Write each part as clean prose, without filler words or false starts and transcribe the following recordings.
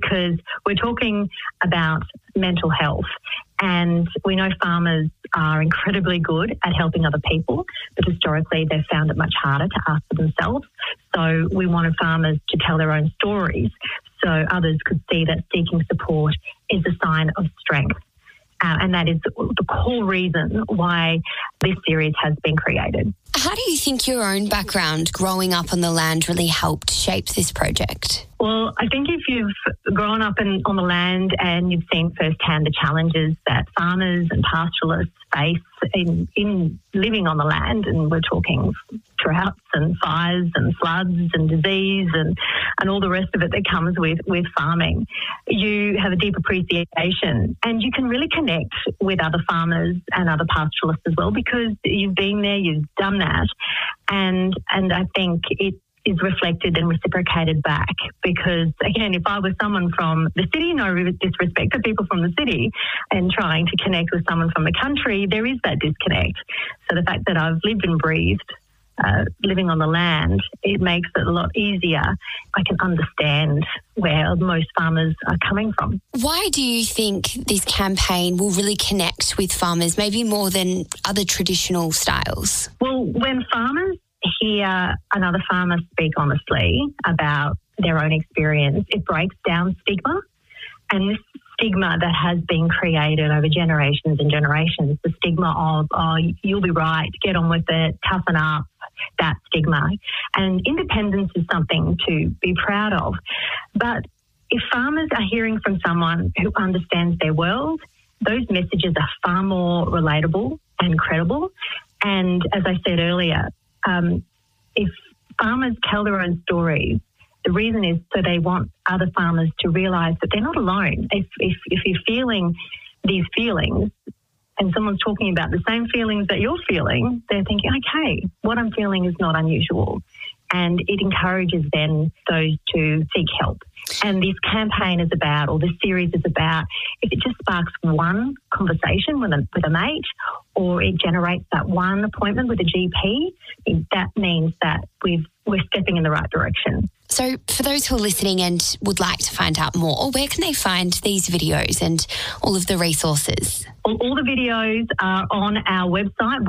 because we're talking about mental health, and we know farmers are incredibly good at helping other people, but historically they've found it much harder to ask for themselves. So we wanted farmers to tell their own stories so others could see that seeking support is a sign of strength. And that is the core reason why this series has been created. How do you think your own background growing up on the land really helped shape this project? Well, I think if you've grown up on the land and you've seen firsthand the challenges that farmers and pastoralists face in living on the land, and we're talking droughts and fires and floods and disease and all the rest of it that comes with farming, you have a deep appreciation and you can really connect with other farmers and other pastoralists as well, because you've been there, you've done that, and I think it is reflected and reciprocated back, because again, if I was someone from the city, no disrespect to people from the city, and trying to connect with someone from the country, there is that disconnect. So the fact that I've lived and breathed living on the land, it makes it a lot easier. I can understand where most farmers are coming from. Why do you think this campaign will really connect with farmers, maybe more than other traditional styles? Well, when farmers hear another farmer speak honestly about their own experience, it breaks down stigma. And this stigma that has been created over generations and generations, the stigma of, oh, you'll be right, get on with it, toughen up, that stigma. And independence is something to be proud of. But if farmers are hearing from someone who understands their world, those messages are far more relatable and credible. And as I said earlier, if farmers tell their own stories, the reason is so they want other farmers to realise that they're not alone. If you're feeling these feelings and someone's talking about the same feelings that you're feeling, they're thinking, okay, what I'm feeling is not unusual. And it encourages then those to seek help. And this campaign is about, or this series is about, if it just sparks one conversation with a mate, or it generates that one appointment with a GP, that means that we're stepping in the right direction. So for those who are listening and would like to find out more, where can they find these videos and all of the resources? All the videos are on our website,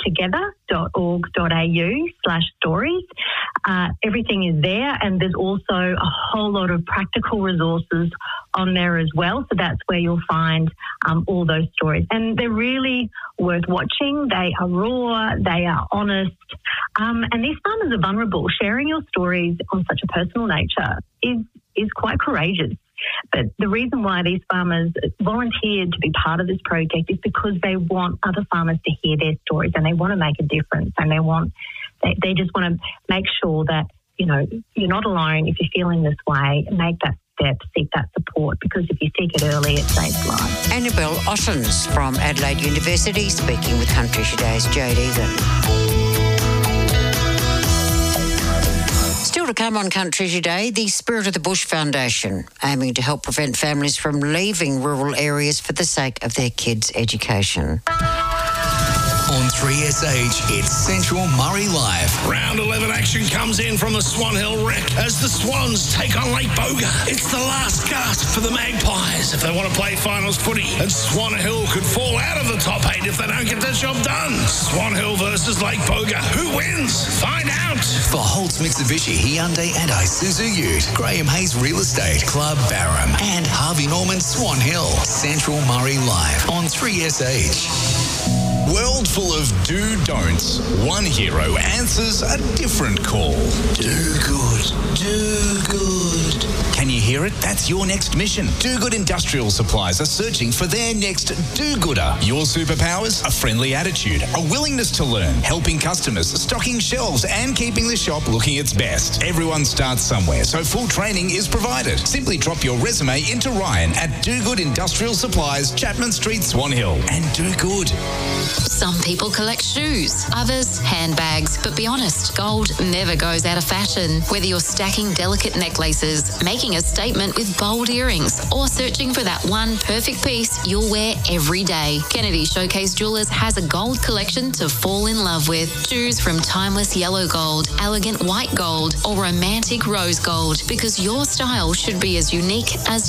weatherittogether.org.au/stories. Everything is there, and there's also a whole lot of practical resources on there as well. So that's where you'll find all those stories. And they're really worth watching. They are raw, they are honest. And these farmers are vulnerable. Sharing your stories on such a personal nature is quite courageous. But the reason why these farmers volunteered to be part of this project is because they want other farmers to hear their stories, and they want to make a difference, and they just want to make sure that, you know, you're not alone. If you're feeling this way, make that step, seek that support, because if you seek it early, it saves lives. Annabelle Ottens from Adelaide University speaking with Country Today's Jade Egan. Still to come on Country Today, the Spirit of the Bush Foundation, aiming to help prevent families from leaving rural areas for the sake of their kids' education. On 3SH, it's Central Murray Live. Round 11 action comes in from the Swan Hill Rec as the Swans take on Lake Boga. It's the last gasp for the Magpies if they want to play finals footy, and Swan Hill could fall out of the top 8 if they don't get the job done. Swan Hill versus Lake Boga. Who wins? Find out. For Holtz Mitsubishi, Hyundai and Isuzu Ute, Graham Hayes Real Estate, Club Barham, and Harvey Norman Swan Hill. Central Murray Live on 3SH. World full of do-don'ts. One hero answers a different call. Do good. Do good. Can you hear it? That's your next mission. Do Good Industrial Supplies are searching for their next do-gooder. Your superpowers? A friendly attitude, a willingness to learn, helping customers, stocking shelves, and keeping the shop looking its best. Everyone starts somewhere, so full training is provided. Simply drop your resume into Ryan at Do Good Industrial Supplies, Chapman Street, Swan Hill, and do good. Some people collect shoes, others handbags. But be honest, gold never goes out of fashion. Whether you're stacking delicate necklaces, making a statement with bold earrings, or searching for that one perfect piece you'll wear every day, Kennedy Showcase Jewelers has a gold collection to fall in love with. Choose from timeless yellow gold, elegant white gold, or romantic rose gold, because your style should be as unique as